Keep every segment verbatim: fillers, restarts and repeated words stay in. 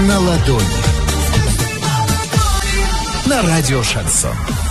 на ладони. На радио Шансон.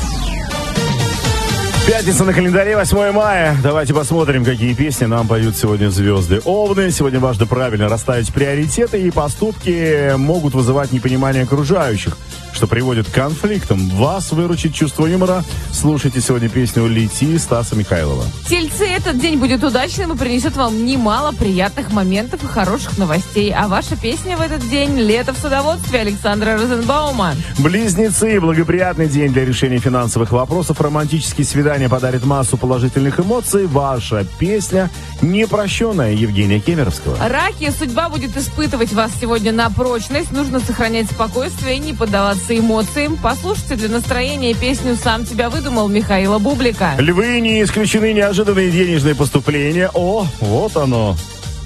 Пятница на календаре, восьмое мая. Давайте посмотрим, какие песни нам поют сегодня звезды. Овны. Сегодня важно правильно расставить приоритеты, и поступки могут вызывать непонимание окружающих, что приводит к конфликтам. Вас выручит чувство юмора. Слушайте сегодня песню «Лети» Стаса Михайлова. Тельцы, этот день будет удачным и принесет вам немало приятных моментов и хороших новостей. А ваша песня в этот день — «Лето в садоводстве» Александра Розенбаума. Близнецы. Благоприятный день для решения финансовых вопросов. Романтические свидания подарит массу положительных эмоций. Ваша песня «Непрощенная» Евгения Кемеровского. Раки. Судьба будет испытывать вас сегодня на прочность. Нужно сохранять спокойствие и не поддаваться эмоциям. Послушайте для настроения песню «Сам тебя выдумал» Михаила Бублика. Львы. Не исключены неожиданные денежные поступления. О, вот оно.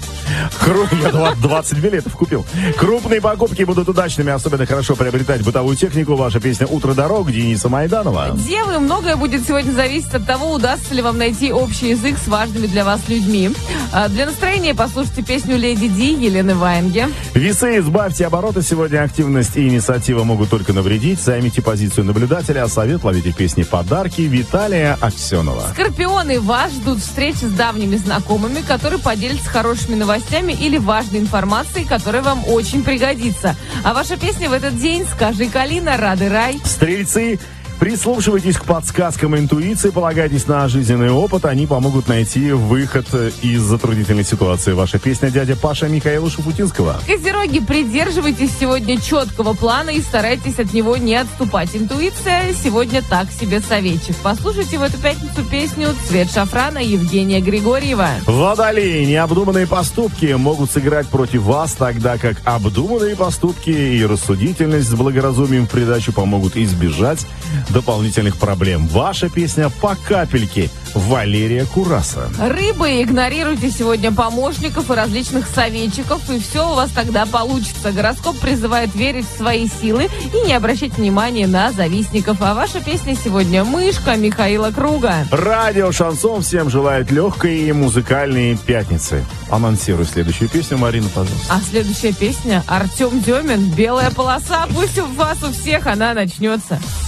Кру... Я двадцать билетов купил. Крупные покупки будут удачными. Особенно хорошо приобретать бытовую технику. Ваша песня «Утро дорог» Дениса Майданова. Девы. Многое будет сегодня зависеть от того, удастся ли вам найти общий язык с важными для вас людьми. А для настроения послушайте песню «Леди Ди» Елены Ваенге. Весы. Избавьте обороты. Сегодня активность и инициатива могут только навредить. Займите позицию наблюдателя. А совет — ловите песни «Подарки» Виталия Аксенова. Скорпионы. Вас ждут встречи с давними знакомыми, которые поделятся хорошими новостями или важной информацией, которая вам очень пригодится. А ваша песня в этот день — «Скажи, Калина», Рады Рай. Стрельцы. Прислушивайтесь к подсказкам интуиции, полагайтесь на жизненный опыт, они помогут найти выход из затруднительной ситуации. Ваша песня «Дядя Паша» Михаила Шуфутинского. Козероги. Придерживайтесь сегодня четкого плана и старайтесь от него не отступать. Интуиция сегодня так себе советчик. Послушайте в эту пятницу песню «Цвет шафрана» Евгения Григорьева. Водолей. Необдуманные поступки могут сыграть против вас, тогда как обдуманные поступки и рассудительность с благоразумием в придачу помогут избежать дополнительных проблем. Ваша песня «По капельке» Валерия Кураса. Рыбы. Игнорируйте сегодня помощников и различных советчиков, и все у вас тогда получится. Гороскоп призывает верить в свои силы и не обращать внимания на завистников. А ваша песня сегодня «Мышка» Михаила Круга. Радио Шансон всем желает легкой и музыкальной пятницы. Анонсируй следующую песню, Марина, пожалуйста. А следующая песня — Артем Демин «Белая полоса». Пусть у вас у всех она начнется.